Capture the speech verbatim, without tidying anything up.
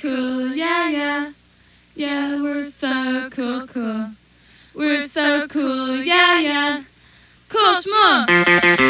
cool, yeah, yeah. Yeah, we're so cool, cool. We're so cool, yeah, yeah. Cool, schmoo.